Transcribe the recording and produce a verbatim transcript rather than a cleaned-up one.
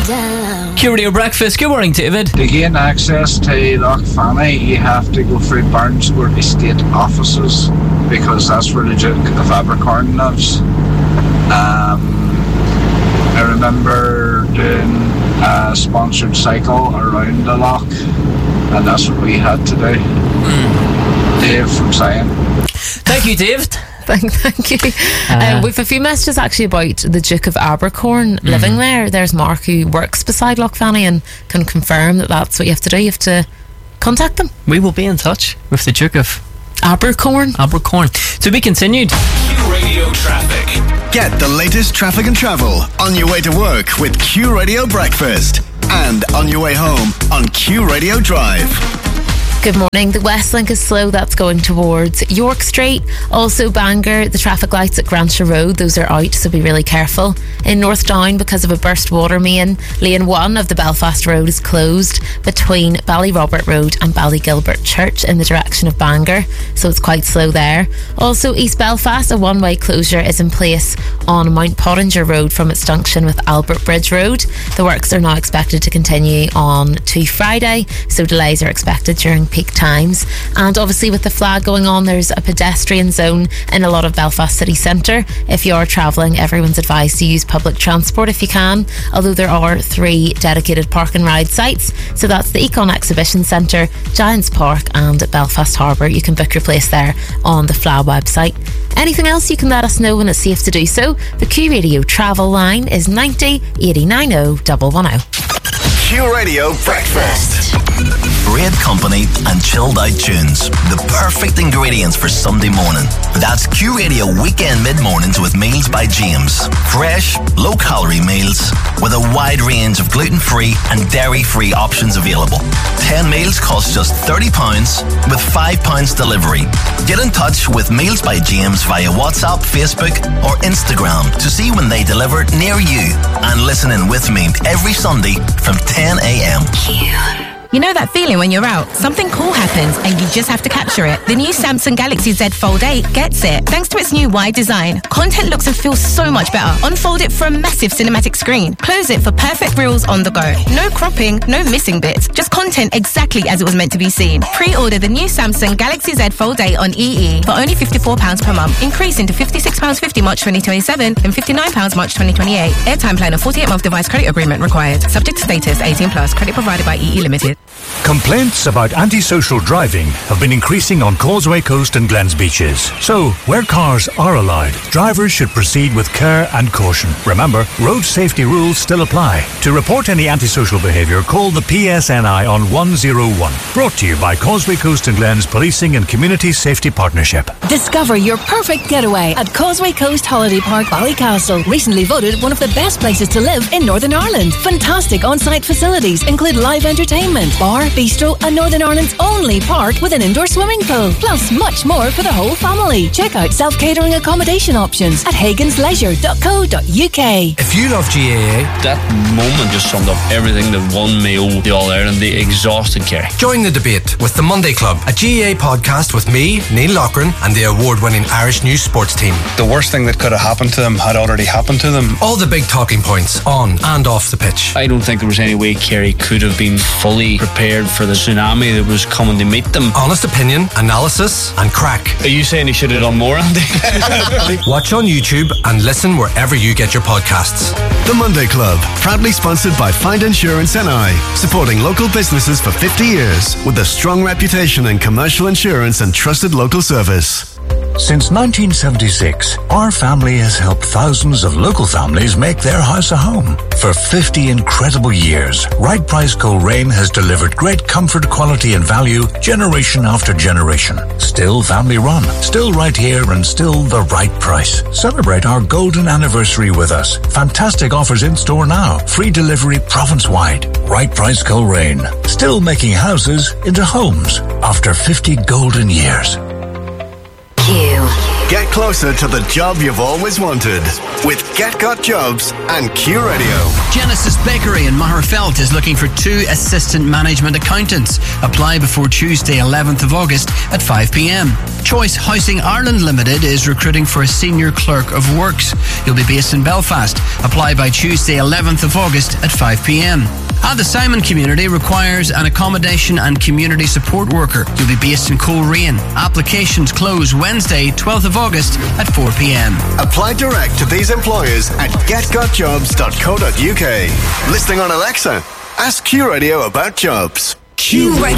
down. Q Radio Breakfast. Good morning, David. To gain access to Loch Fanny, you have to go through Barnsworth Estate offices, because that's where the Duke of Abercorn lives. Um, I remember doing a sponsored cycle around the loch, and that's what we had today. Mm. Dave from Sion. Thank you, David. Thank, thank you. Uh, um, we've a few messages actually about the Duke of Abercorn mm. living there. There's Mark, who works beside Loch Fanny and can confirm that that's what you have to do. You have to contact them. We will be in touch with the Duke of Abercorn. Abercorn. To be continued. Q Radio Traffic. Get the latest traffic and travel on your way to work with Q Radio Breakfast, and on your way home on Q Radio Drive. Good morning. The Westlink is slow. That's going towards York Street. Also Bangor, the traffic lights at Grantia Road, those are out, so be really careful. In North Down, because of a burst water main, lane one of the Belfast Road is closed between Ballyrobert Road and Ballygilbert Church in the direction of Bangor, so it's quite slow there. Also East Belfast, a one-way closure is in place on Mount Pottinger Road from its junction with Albert Bridge Road. The works are now expected to continue on to Friday, so delays are expected during peak times. And obviously with the flag going on, there's a pedestrian zone in a lot of Belfast city centre. If you are travelling, everyone's advised to use public transport if you can, although there are three dedicated park and ride sites. So that's the Econ Exhibition Centre, Giants Park and Belfast Harbour. You can book your place there on the F L A website. Anything else, you can let us know when it's safe to do so. The Q Radio travel line is ninety eighty nine oh one one oh. Q Radio Breakfast. Great company and chilled out tunes. The perfect ingredients for Sunday morning. That's Q Radio Weekend Mid-Mornings with Meals by James. Fresh, low-calorie meals with a wide range of gluten-free and dairy-free options available. ten meals cost just thirty pounds with five pounds delivery. Get in touch with Meals by James via WhatsApp, Facebook or Instagram to see when they deliver near you. And listen in with me every Sunday from ten a.m. You know that feeling when you're out, something cool happens and you just have to capture it? The new Samsung Galaxy Z Fold eight gets it. Thanks to its new wide design, content looks and feels so much better. Unfold it for a massive cinematic screen. Close it for perfect reels on the go. No cropping, no missing bits. Just content exactly as it was meant to be seen. Pre-order the new Samsung Galaxy Z Fold eight on E E for only fifty-four pounds per month, increasing to fifty-six pounds fifty March twenty twenty-seven and fifty-nine pounds March twenty twenty-eight. Airtime plan and forty-eight month device credit agreement required. Subject to status, eighteen plus. Credit provided by E E Limited. Complaints about antisocial driving have been increasing on Causeway Coast and Glens Beaches. So, where cars are allowed, drivers should proceed with care and caution. Remember, road safety rules still apply. To report any antisocial behaviour, call the P S N I on one oh one. Brought to you by Causeway Coast and Glens Policing and Community Safety Partnership. Discover your perfect getaway at Causeway Coast Holiday Park, Ballycastle. Recently voted one of the best places to live in Northern Ireland. Fantastic on-site facilities include live entertainment, bar, bistro and Northern Ireland's only park with an indoor swimming pool. Plus much more for the whole family. Check out self-catering accommodation options at hagans leisure dot co dot uk. If you love G A A, that moment just summed up everything that one meal, the All Ireland, the exhausted Kerry. Join the debate with the Monday Club, a G A A podcast with me, Neil Loughran, and the award-winning Irish News Sports team. The worst thing that could have happened to them had already happened to them. All the big talking points on and off the pitch. I don't think there was any way Kerry could have been fully prepared for the tsunami that was coming to meet them. Honest opinion, analysis and crack. Are you saying he should have done more, Andy? Watch on YouTube and listen wherever you get your podcasts. The Monday Club, proudly sponsored by Find Insurance N I, supporting local businesses for fifty years with a strong reputation in commercial insurance and trusted local service. Since nineteen seventy-six, our family has helped thousands of local families make their house a home. For fifty incredible years, Right Price Coleraine has delivered great comfort, quality and value generation after generation. Still family run, still right here and still the right price. Celebrate our golden anniversary with us. Fantastic offers in store now. Free delivery province-wide. Right Price Coleraine. Still making houses into homes after fifty golden years. Q. Get closer to the job you've always wanted with Get Got Jobs and Q Radio. Genesis Bakery in Maherfeld is looking for two assistant management accountants. Apply before Tuesday eleventh of August at five p m. Choice Housing Ireland Limited is recruiting for a senior clerk of works. You'll be based in Belfast. Apply by Tuesday eleventh of August at five p m. And the Simon community requires an accommodation and community support worker. You'll be based in Coleraine. Applications close Wednesday twelfth of August at four p m. Apply direct to these employers at get got jobs dot co dot u k. Listening on Alexa, ask Q Radio about jobs. Q Radio.